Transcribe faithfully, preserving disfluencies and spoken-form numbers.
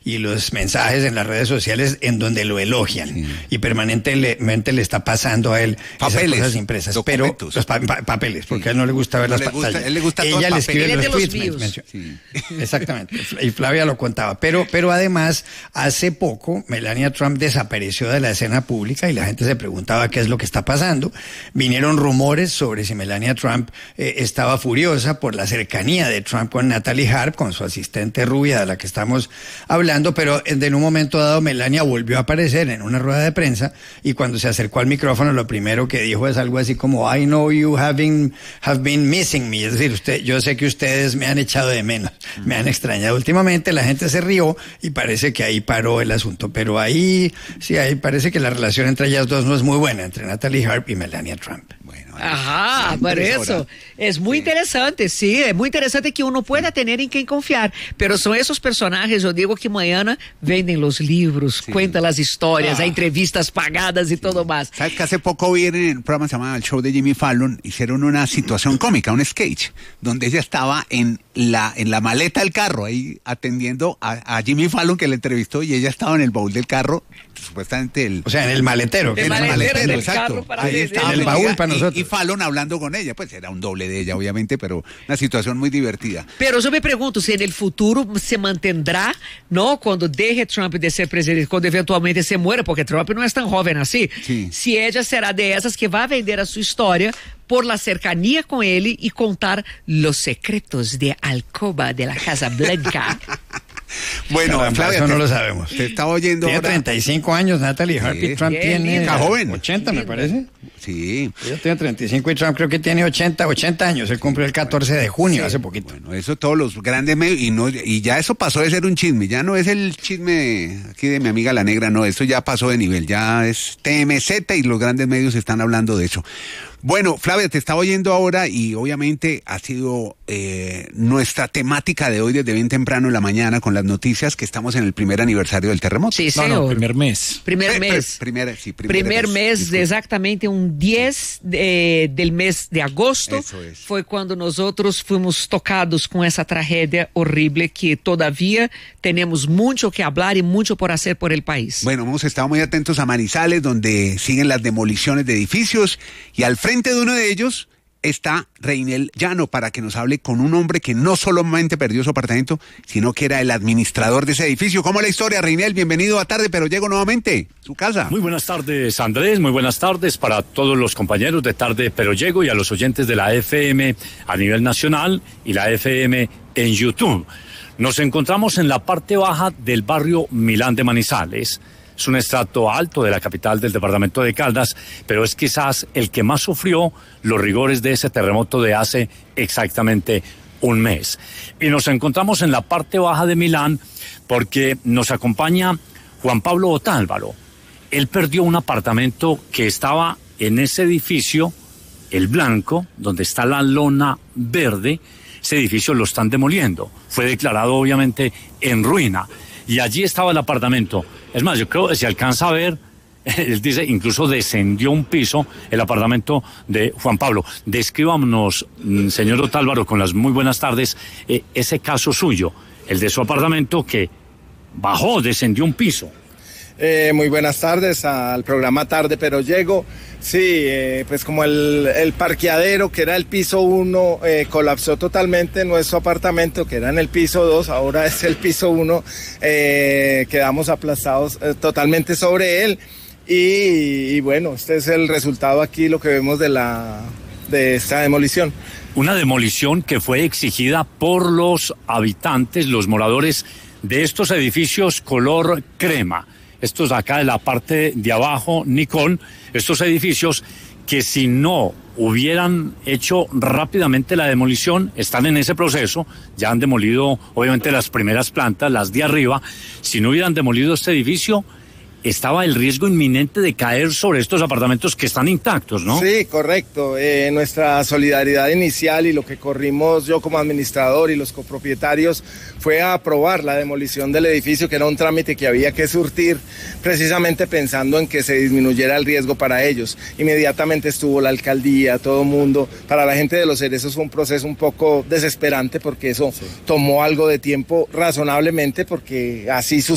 y los mensajes en las redes sociales en donde lo elogian, sí. y permanentemente le está pasando a él papeles, esas cosas impresas, documentos. Pero los pa pa papeles, porque sí. a él no le gusta ver no las le pantallas. Gusta, él le gusta Ella le escribe los, los tweets. Sí. Exactamente, y Flavia lo contaba. Pero, pero además, hace poco, Melania Trump desapareció de la escena pública y la gente se preguntaba qué es lo que está pasando. Vinieron rumores sobre si Melania Trump eh, estaba furiosa por la cercanía de Trump con Natalie Harp, con su asistente rubia de la que estamos hablando, pero en un momento dado Melania volvió a aparecer en una rueda de prensa y cuando se acercó al micrófono lo primero que dijo es algo así como I know you have been, have been missing me, es decir, usted, yo sé que ustedes me han echado de menos, uh-huh. me han extrañado últimamente. La gente se rió y parece que ahí paró el asunto, pero ahí sí, ahí parece que la relación entre ellas dos no es muy buena, entre Natalie Harp y Melania Trump. Bueno, Ajá, por eso. Es muy sí. interesante, sí, es muy interesante que uno pueda tener en quien confiar, pero son esos personajes, yo digo que mañana venden los libros, sí. cuentan las historias, ah. hay entrevistas pagadas y sí. todo más. ¿Sabes que hace poco vi en un programa llamado El Show de Jimmy Fallon, hicieron una situación cómica, un sketch, donde ella estaba en la en la maleta del carro, ahí atendiendo a, a Jimmy Fallon que le entrevistó y ella estaba en el baúl del carro, supuestamente el... O sea, en el maletero. El, el maletero, maletero exacto. Ahí estaba en el baúl para nosotros. Y, y Fallon hablando con ella, pues era un doble de ella, obviamente, pero una situación muy divertida. Pero yo me pregunto si en el futuro se mantendrá, ¿no? Cuando deje Trump de ser presidente, cuando eventualmente se muera, porque Trump no es tan joven así, sí. si ella será de esas que va a vender a su historia por la cercanía con él y contar los secretos de alcoba de la Casa Blanca. Bueno, Caramba, Flavia, eso te, no lo sabemos. Te estaba oyendo tiene ahora. treinta y cinco años Natalie Harp, y Trump bien, tiene está joven. ochenta, me parece. Sí. Ella tiene treinta y cinco y Trump creo que tiene ochenta, ochenta años. Él cumplió el catorce de junio, sí. hace poquito. Bueno, eso todos los grandes medios, y no y ya eso pasó de ser un chisme, ya no es el chisme aquí de mi amiga la negra, no, eso ya pasó de nivel, ya es T M Z y los grandes medios están hablando de eso. Bueno, Flavia, te estaba oyendo ahora y obviamente ha sido eh, nuestra temática de hoy desde bien temprano en la mañana con las noticias que estamos en el primer aniversario del terremoto. Sí, no, señor. no, primer mes. Primer Pre, mes. Pre, primer, sí, primer, primer mes, mes de exactamente un diez de, del mes de agosto. Eso es. Fue cuando nosotros fuimos tocados con esa tragedia horrible que todavía tenemos mucho que hablar y mucho por hacer por el país. Bueno, hemos estado muy atentos a Manizales, donde siguen las demoliciones de edificios, y al frente de uno de ellos está Reinel Llano para que nos hable con un hombre que no solamente perdió su apartamento, sino que era el administrador de ese edificio. ¿Cómo es la historia, Reinel? Bienvenido a Tarde Pero Llego nuevamente, su casa. Muy buenas tardes, Andrés, muy buenas tardes para todos los compañeros de Tarde Pero Llego y a los oyentes de la F M a nivel nacional y la F M en YouTube. Nos encontramos en la parte baja del barrio Milán de Manizales. Es un estrato alto de la capital del departamento de Caldas, pero es quizás el que más sufrió los rigores de ese terremoto de hace exactamente un mes. Y nos encontramos en la parte baja de Milán porque nos acompaña Juan Pablo Otálvaro. Él perdió un apartamento que estaba en ese edificio, el blanco, donde está la lona verde. Ese edificio lo están demoliendo. Fue declarado obviamente en ruina. Y allí estaba el apartamento. Es más, yo creo que se alcanza a ver, él dice, incluso descendió un piso el apartamento de Juan Pablo. Descríbanos, señor Otálvaro, con las muy buenas tardes, eh, ese caso suyo, el de su apartamento que bajó, descendió un piso. Eh, muy buenas tardes al programa Tarde Pero Llego. Sí, eh, pues como el, el parqueadero que era el piso uno eh, colapsó totalmente, nuestro apartamento que era en el piso dos, ahora es el piso uno, eh, quedamos aplastados eh, totalmente sobre él y, y bueno, este es el resultado aquí, lo que vemos de, la, de esta demolición. Una demolición que fue exigida por los habitantes, los moradores de estos edificios color crema. Estos acá de la parte de abajo, Nicole, estos edificios que si no hubieran hecho rápidamente la demolición, están en ese proceso, ya han demolido obviamente las primeras plantas, las de arriba, si no hubieran demolido este edificio, estaba el riesgo inminente de caer sobre estos apartamentos que están intactos, ¿no? Sí, correcto. Eh, nuestra solidaridad inicial y lo que corrimos yo como administrador y los copropietarios fue a aprobar la demolición del edificio, que era un trámite que había que surtir precisamente pensando en que se disminuyera el riesgo para ellos. Inmediatamente estuvo la alcaldía, todo el mundo. Para la gente de Los Cerezos fue un proceso un poco desesperante porque eso sí. tomó algo de tiempo razonablemente porque así sucedió.